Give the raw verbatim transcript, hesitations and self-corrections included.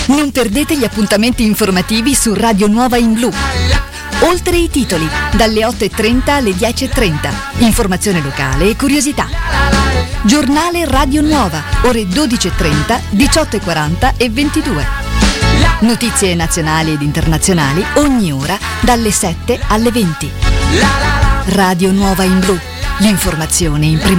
Non perdete gli appuntamenti informativi su Radio Nuova in Blu. Oltre i titoli, dalle otto e trenta alle dieci e trenta. Informazione locale e curiosità. Giornale Radio Nuova, ore dodici e trenta, diciotto e quaranta e ventidue. Notizie nazionali ed internazionali ogni ora dalle sette alle venti. Radio Nuova in Blu, l'informazione in prima